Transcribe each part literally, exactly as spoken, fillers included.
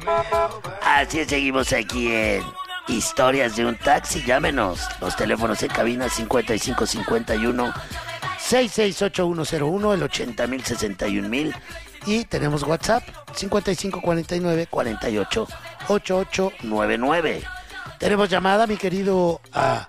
Así es, seguimos aquí en Historias de un Taxi. Llámenos. Los teléfonos en cabina cincuenta y cinco cincuenta y uno sesenta y seis ochenta y uno cero uno, el ochenta mil sesenta y un mil. Y tenemos WhatsApp cincuenta y cinco cuarenta y nueve cuarenta y ocho ochenta y ocho noventa y nueve. Tenemos llamada, mi querido. Ah,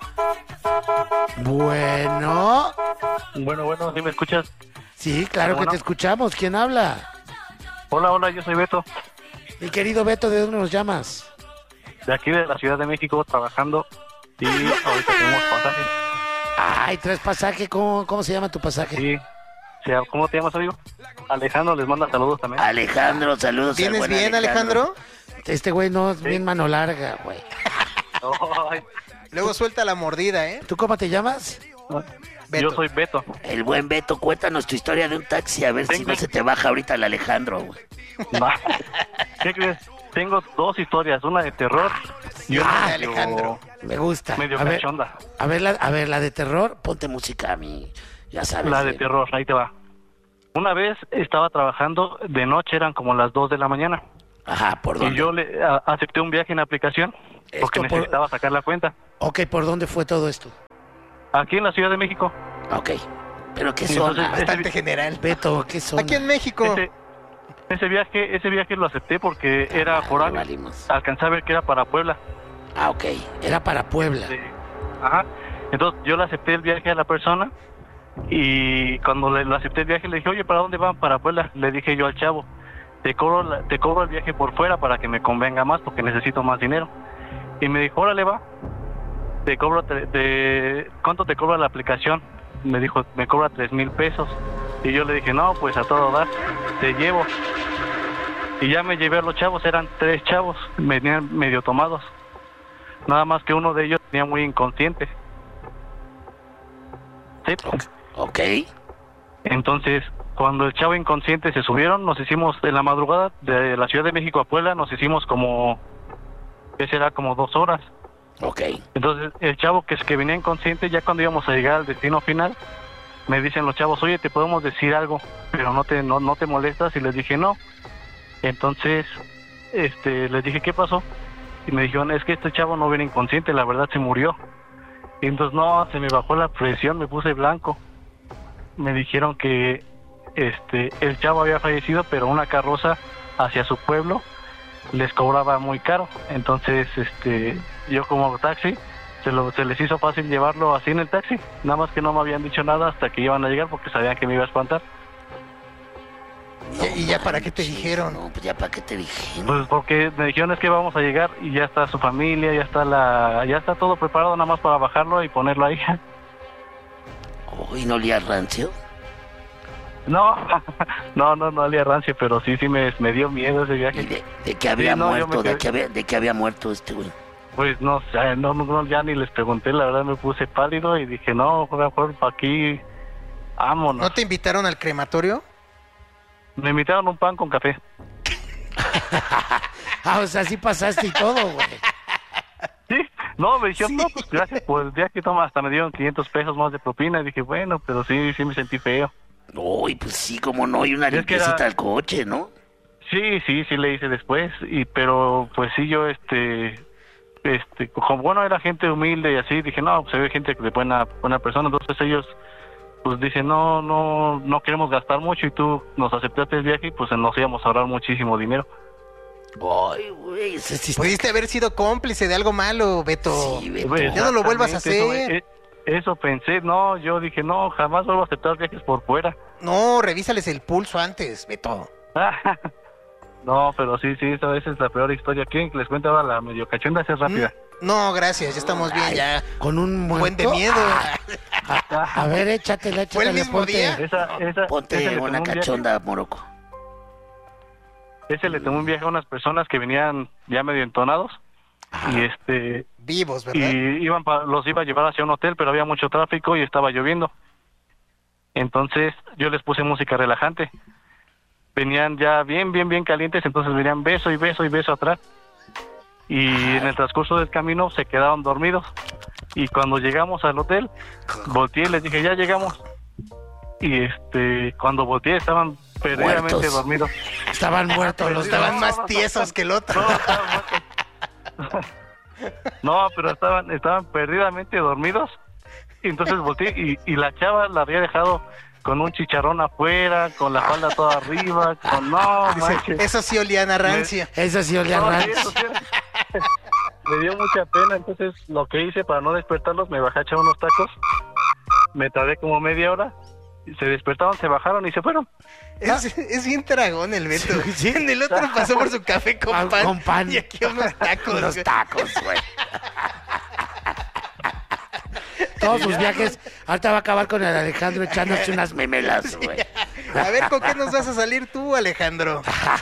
bueno. Bueno, bueno, ¿sí me escuchas? Sí, claro bueno. que te escuchamos. ¿Quién habla? Hola, hola, yo soy Beto. Mi querido Beto, ¿de dónde nos llamas? De aquí de la Ciudad de México, trabajando. Y ahorita tenemos pasajes. Ay, traes pasaje. ¿Cómo, cómo se llama tu pasaje? Sí. ¿Cómo te llamas, amigo? Alejandro les manda saludos también. Alejandro, saludos. ¿Vienes al buen bien, Alejandro? Alejandro? Este güey no es Sí. bien mano larga, güey. Ay, Luego suelta la mordida, ¿eh? ¿Tú cómo te llamas? Beto. yo soy Beto. El buen Beto, cuéntanos tu historia de un taxi, a ver si Tengo- no se te baja ahorita el Alejandro, güey. Va. ¿Qué crees? Tengo dos historias, una de terror y una Ah, medio- Alejandro. Me gusta. medio a ver, cachonda. a ver, la, a ver, la de terror, ponte música a mí, ya sabes. La de güey. terror, ahí te va. Una vez estaba trabajando de noche, eran como las dos de la mañana. Ajá, ¿por dónde? Y yo le a- acepté un viaje en aplicación porque Esto por- necesitaba sacar la cuenta. Ok, ¿por dónde fue todo esto? Aquí en la Ciudad de México. Ok, pero ¿qué Sí, zona? entonces, Bastante general. Beto, ¿qué zona? Aquí en México. Ese, ese viaje ese viaje lo acepté porque Ah, era madre, por año. valimos. Alcancé a ver que era para Puebla. Ah, ok, era para Puebla. Sí. Ajá. Entonces yo le acepté el viaje a la persona y cuando le, le acepté el viaje le dije, oye, ¿para dónde van? Para Puebla. Le dije yo al chavo, te cobro, la- te cobro el viaje por fuera para que me convenga más porque necesito más dinero. Y me dijo, órale, va. Te cobro, tre- te- ¿cuánto te cobra la aplicación? Me dijo, me cobra tres mil pesos. Y yo le dije, no, pues a todo dar, te llevo. Y ya me llevé a los chavos, eran tres chavos, venían medio tomados. Nada más que uno de ellos tenía muy inconsciente. Sí. Ok, Entonces, cuando el chavo inconsciente se subieron, nos hicimos en la madrugada de la Ciudad de México a Puebla, nos hicimos como, ¿qué será? Como dos horas. ok. Entonces, el chavo que, que venía inconsciente, ya cuando íbamos a llegar al destino final, me dicen los chavos, oye, te podemos decir algo, pero no te no, no te molestas. Y les dije, no. Entonces, este, les dije, ¿qué pasó? Y me dijeron, es que este chavo no viene inconsciente, la verdad se murió. Y entonces, no, se me bajó la presión, me puse blanco. Me dijeron que este el chavo había fallecido, pero una carroza hacia su pueblo les cobraba muy caro. Entonces, este, yo como taxi, se, lo, se les hizo fácil llevarlo así en el taxi. Nada más que no me habían dicho nada hasta que iban a llegar porque sabían que me iba a espantar. ¿Y, y ya para qué te manches, dijeron? No, pues ya para qué te dijeron. Pues porque me dijeron es que vamos a llegar y ya está su familia, ya está la, ya está todo preparado nada más para bajarlo y ponerlo ahí. Uy, ¿no olía rancio? No, no, no, no olía rancio, pero sí, sí me, me dio miedo ese ¿Y viaje. de, de que había Sí, no, yo muerto? me ¿De quedé- que había, de que había muerto este güey? Pues no sé, no, no, no, ya ni les pregunté, la verdad me puse pálido y dije, no, mejor para aquí, vámonos. ¿No te invitaron al crematorio? Me invitaron un pan con café. Ah, o sea, sí pasaste y todo, güey. Sí, no, me dijeron, no, pues gracias por el viaje, toma, hasta me dieron quinientos pesos más de propina. Y dije, bueno, pero sí, sí me sentí feo. Uy, pues sí, como no, y una Es que limpiecita era- al coche, ¿no? Sí, sí, sí le hice después, y pero pues sí yo, este, este, como bueno, era gente humilde y así, dije, no, pues se ve gente de buena, buena persona, entonces ellos, pues dicen, no, no, no queremos gastar mucho y tú nos aceptaste el viaje y pues nos íbamos a ahorrar muchísimo dinero. Ay, güey, ese sí está- Pudiste haber sido cómplice de algo malo, Beto. Sí, Beto. Pues, Ya no lo vuelvas a exactamente, hacer. Eso, eh, eso pensé, no, yo dije, no, jamás vuelvo a aceptar viajes por fuera. No, revísales el pulso antes, Beto. No, pero sí, sí, esa esa es la peor historia. ¿Quieren que les cuente ahora la medio cachonda? Esa es rápida. Mm, No, gracias, ya estamos bien, Ay, ya. Con un muerto. Buen de miedo. Ah, a ver, échatela, ¿Fue el échatela, mismo ponte, día? Esa, esa, ponte ese le tomó una un viaje- cachonda, Moroco. Ese le tomó un viaje a unas personas que venían ya medio entonados y este Vivos, y ¿verdad? iban pa- los iba a llevar hacia un hotel, pero había mucho tráfico y estaba lloviendo. Entonces yo les puse música relajante. Venían ya bien, bien, bien calientes, entonces venían beso y beso y beso atrás. Y en el transcurso del camino se quedaron dormidos. Y cuando llegamos al hotel, volteé y les dije, ya llegamos. Y este, cuando volteé estaban perdidamente Muertos. dormidos. Estaban muertos los Estaban dos. más tiesos que el otro. No, estaban muertos. No, pero estaban, estaban perdidamente dormidos. Y entonces volteé y, y la chava la había dejado con un chicharrón afuera, con la falda toda arriba, con no, Dice, manches. eso sí olían a rancia. Eso sí olía No, sí, rancho. eso sí. Me dio mucha pena, entonces lo que hice para no despertarlos, me bajé a echar unos tacos, me tardé como media hora, y se despertaron, se bajaron y se fueron. Es, es bien tragón el Beto. Sí. En el otro pasó por su café con Ah, pan. con pan. Y aquí unos tacos. Unos güey. tacos, güey. Todos sus viajes, ahorita va a acabar con el Alejandro echándose unas memelas, güey. A ver, ¿con qué nos vas a salir tú, Alejandro?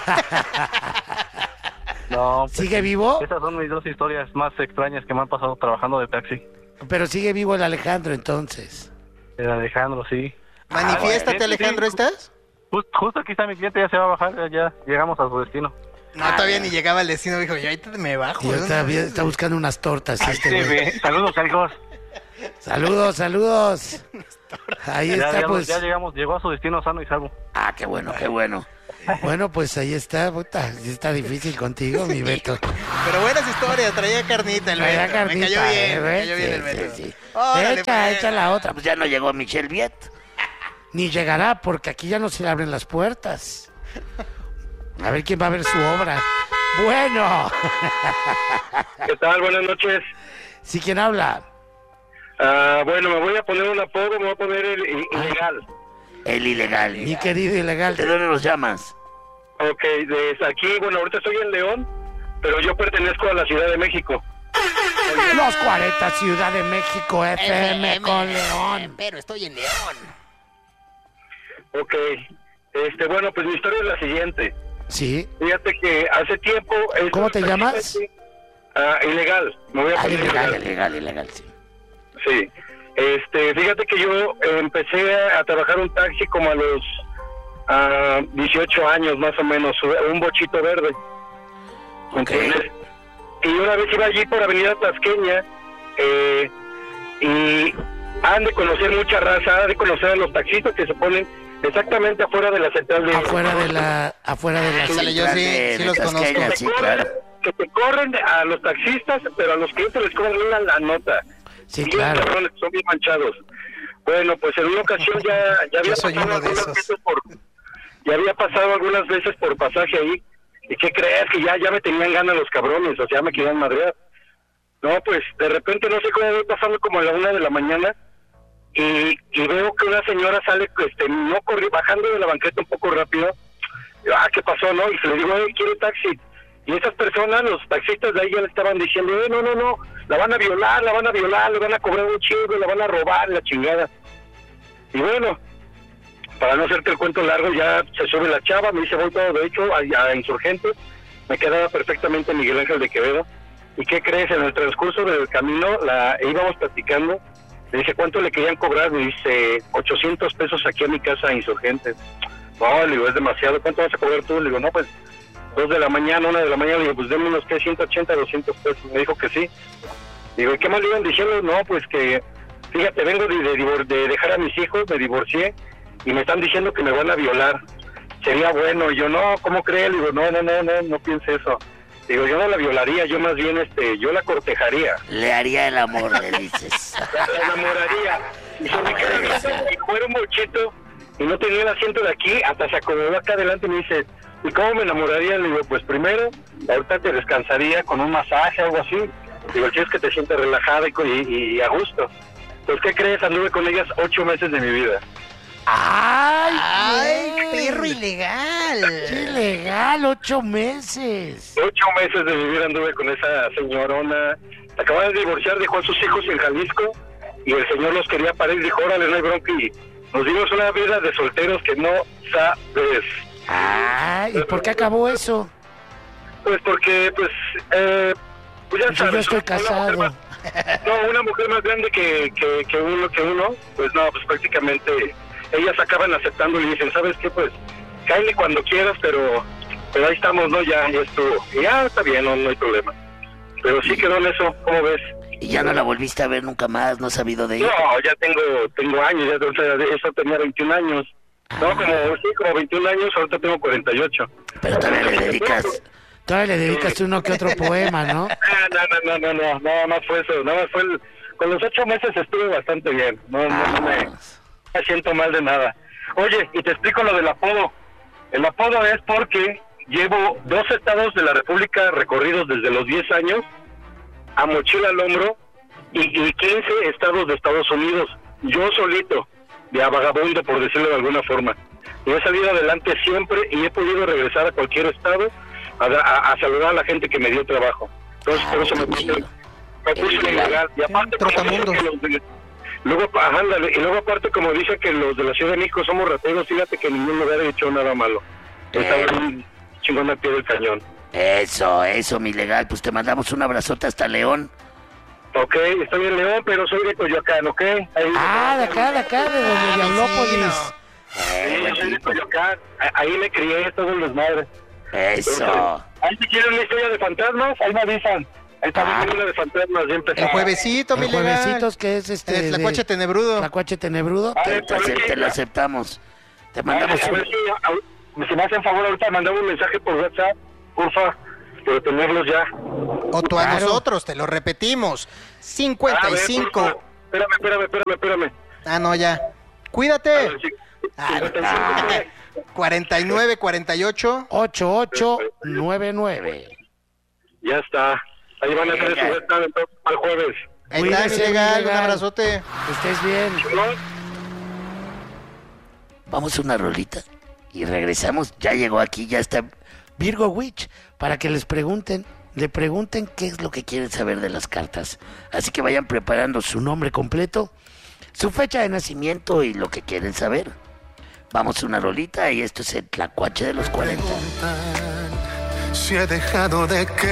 No, pues, ¿Sigue vivo? esas son mis dos historias más extrañas que me han pasado trabajando de taxi. Pero sigue vivo el Alejandro, entonces. El Alejandro, sí. Manifiéstate, Ah, sí, Alejandro, sí. ¿estás? Just- justo aquí está mi cliente, ya se va a bajar, ya, ya llegamos a su destino. No, todavía ni llegaba al destino. Dijo, yo ahorita me bajo. Y ¿de ahorita dónde? vi- está buscando unas tortas este Sí, güey. ve. Saludos, amigos. Saludos, saludos. Ahí Ya, está, llegamos, pues. ya llegamos, llegó a su destino sano y salvo. Ah, qué bueno, qué bueno. Bueno, pues ahí está, puta. Sí está difícil contigo, mi Beto. Pero buenas historias, traía carnita el Traía Beto. carnita, me cayó bien, eh, me cayó sí, bien el sí, Beto. sí. Órale, Echa, pues. echa la otra. Pues ya no llegó Michelle Viet. Ni llegará, porque aquí ya no se le abren las puertas. A ver quién va a ver su obra. Bueno. ¿Qué tal? Buenas noches. ¿Sí quién habla? Ah, bueno, me voy a poner un apodo, me voy a poner el i- ilegal. El ilegal. Mi querido ilegal, ¿de dónde nos llamas? Ok, desde aquí, bueno, ahorita estoy en León, pero yo pertenezco a la Ciudad de México. Los cuarenta Ciudad de México F M con León. Pero estoy en León. Ok, este, bueno, pues mi historia es la siguiente. Sí. Fíjate que hace tiempo... estos ¿Cómo te taxistas llamas? que- Ah, ilegal, me voy a Ah, poner ilegal, ilegal. ilegal, ilegal, sí. Sí, este, fíjate que yo eh, empecé a trabajar un taxi como a los ah, dieciocho años más o menos, un bochito verde. Ok. ¿Entiendes? Y una vez iba allí por Avenida Tasqueña eh, y han de conocer mucha raza, han de conocer a los taxistas que se ponen exactamente afuera de la central de... Afuera de la, afuera de la Ándale, yo central sí, de- sí de los Tasqueña, conozco. sí, que, corren, claro. que te corren a los taxistas, pero a los clientes les cobran una la nota. Sí, Bien claro. cabrones, son bien manchados. Bueno, pues en una ocasión ya, ya había Yo soy pasado uno de algunas esos. veces por, ya había pasado algunas veces por pasaje ahí. ¿Y qué crees? Que ya, ya me tenían ganas los cabrones, o sea, me querían madrear. No, pues de repente no sé cómo voy pasando como a la una de la mañana y, y veo que una señora sale, este, no corri, bajando de la banqueta un poco rápido. Y, ah, ¿qué pasó, no? Y se le digo, hey, quiero taxi. Y esas personas, los taxistas de ahí ya le estaban diciendo, eh, no, no, no, la van a violar, la van a violar, le van a cobrar un chingo, la van a robar, la chingada. Y bueno, para no hacerte el cuento largo, ya se sube la chava, me dice, voy todo de hecho a, a Insurgentes, me quedaba perfectamente Miguel Ángel de Quevedo. ¿Y qué crees? En el transcurso del camino, la íbamos platicando, le dije, ¿cuánto le querían cobrar? Me dice, ochocientos pesos aquí a mi casa a Insurgentes. No, le digo, es demasiado, ¿cuánto vas a cobrar tú? Le digo, no, pues, dos de la mañana, una de la mañana, le digo, pues denme unos, ¿qué? ciento ochenta, doscientos pesos. Me dijo que sí. Digo, ¿y qué más le iban diciendo? No, pues que, fíjate, vengo de, de, divor- de dejar a mis hijos, me divorcié, y me están diciendo que me van a violar. Sería bueno. Y yo, no, ¿cómo cree? Le digo, no, no, no, no, no piense eso. Digo, yo no la violaría, yo más bien, este, yo la cortejaría. Le haría el amor, le dices. La, la enamoraría. Y se me queda viendo, y fuera un bochito, y no tenía el asiento de aquí, hasta se acomodó acá adelante y me dice, ¿y cómo me enamoraría? Le digo, pues primero, ahorita te descansaría con un masaje o algo así. Digo, el chiste es que te sientes relajada y, co- y, y a gusto. Pues, ¿qué crees? Anduve con ellas ocho meses de mi vida. ¡Ay! ¡Ay, güey! perro ilegal! ¡Qué ilegal! ¡Ocho meses! Ocho meses de mi vida anduve con esa señorona. Se acaba de divorciar, dejó a sus hijos en Jalisco, y el señor los quería parar y dijo, órale, no hay bronca, y nos dimos una vida de solteros que no sabes. ¡Ay! ¿Y por qué acabó eso? Pues porque, pues, eh, pues ya Pues yo sabes, estoy una mujer casado. más- no, una mujer más grande que, que, que uno, que uno, pues no, pues prácticamente ellas acaban aceptando y dicen, ¿sabes qué? Pues, cáele cuando quieras, pero, pero ahí estamos, ¿no? Ya, ya estuvo. Y ya está bien, no, no hay problema. Pero sí quedó en eso, ¿cómo ves? Y ya no la volviste a ver nunca más, no has sabido de ella. No, ya tengo, tengo años, ya, o sea, de eso tenía veintiún años. No, como, sí, como veintiún años, ahorita tengo cuarenta y ocho. Pero todavía le dedicas, todavía le dedicas uno que otro poema, ¿no? Ah, no, no, no, no, no, nada más fue eso, nada más fue el... Con los ocho meses estuve bastante bien, no, no, no me, me siento mal de nada. Oye, y te explico lo del apodo. El apodo es porque llevo dos estados de la República recorridos desde los diez años, a mochila al hombro, y, y quince estados de Estados Unidos, yo solito, de a vagabundo, por decirlo de alguna forma. Y he salido adelante siempre y he podido regresar a cualquier estado a, a, a saludar a la gente que me dio trabajo. Entonces, por eso me puse, me puse ilegal. Y aparte, como dicen que los de, luego, ajá, ándale, y luego aparte, como dicen que los de la Ciudad de México somos rateros, fíjate que en ningún lugar he hecho nada malo. Estaba un chingón al pie del cañón. Eso, eso, mi legal. Pues te mandamos un abrazote hasta León. Ok, estoy en León, pero soy de Coyoacán, ¿ok? Ahí, Ah, de acá, de acá, de donde Diablópolis. sí, yo soy de Coyoacán. Ahí me crié, todo el desmadre. Eso. Ahí si quieren una historia de fantasmas, ahí me avisan. Ahí también Ah. hay una de fantasmas, bien pesada. El juevesito, mi El legal. juevesitos que es este... El de- tlacuache tenebrudo. Tlacuache tenebrudo. A Te, ver, te, pero sí, te lo ya. aceptamos. Te A ver, mandamos a un... ver si, a- si me hacen favor ahorita mandame un mensaje por WhatsApp, porfa, por tenerlos ya. O tú a Claro. nosotros, te lo repetimos. A cincuenta y ver, cinco. porfa. Espérame, espérame, espérame, espérame. Ah, no, ya. A Cuídate. ver, sí. Ah, cincuenta y cinco. cuarenta y nueve, cuarenta y ocho. ocho ocho nueve nueve. Ya está. Ahí van a hacer Venga. su WhatsApp entonces para el jueves. Ahí está, mi Cuídese, mi legal. Un legal. abrazote. Que estés bien. ¿No? Vamos a una rolita y regresamos. Ya llegó aquí, ya está Virgo Witch para que les pregunten, le pregunten qué es lo que quieren saber de las cartas. Así que vayan preparando su nombre completo, su fecha de nacimiento y lo que quieren saber. Vamos a una rolita y esto es el Tlacuache de los cuarenta. Si he dejado de que